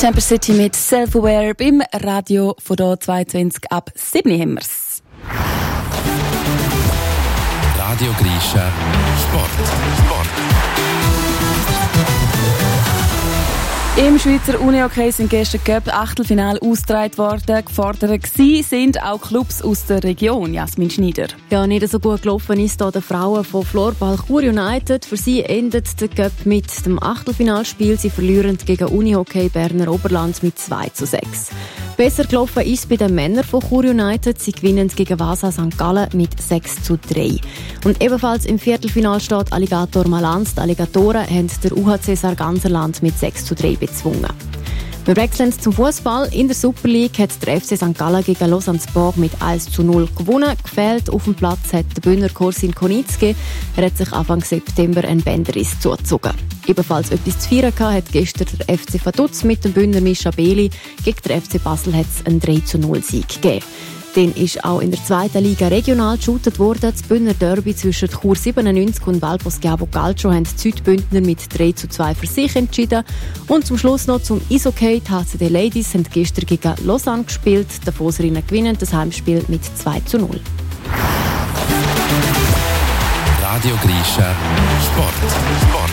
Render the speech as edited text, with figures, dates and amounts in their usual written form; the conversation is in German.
Temper City mit Self-Aware beim Radio von hier 22 ab 7 haben wir's. Radio Grisha Sport. Im Schweizer Unihockey sind gestern Cup-Achtelfinale ausgetragen worden. Gefordert sind auch Clubs aus der Region. Jasmin Schneider. Ja, nicht so gut gelaufen ist da der Frauen von Floorball Chur United. Für sie endet der Cup mit dem Achtelfinalspiel. Sie verlieren gegen Unihockey Berner Oberland mit 2:6. Besser gelaufen ist bei den Männern von Chur United. Sie gewinnen gegen Vasa St. Gallen mit 6:3. Und ebenfalls im Viertelfinal steht Alligator Malanz. Die Alligatoren haben der UHC Sarganserland mit 6:3 bezwungen. Wir wechseln zum Fußball. In der Super League hat der FC St. Gallen gegen Lausanne Sport mit 1:0 gewonnen. Gefehlt auf dem Platz hat der Bühner Korsin Konitzki. Er hat sich Anfang September einen Bänderriss zugezogen. Ebenfalls etwas zu feiern hat gestern der FC Vaduz mit dem Bühner Mischa Beli. Gegen den FC Basel hat es einen 3:0-Sieg gegeben. Dann ist auch in der zweiten Liga regional geshootet worden. Das Bündner Derby zwischen Chur 97 und Valpos Gabo Calcio haben die Südbündner mit 3:2 für sich entschieden. Und zum Schluss noch zum Eishockey. Die HCD Ladies haben gestern gegen Lausanne gespielt. Die Dafoserinnen gewinnen das Heimspiel mit 2:0. Radio Grisha Sport.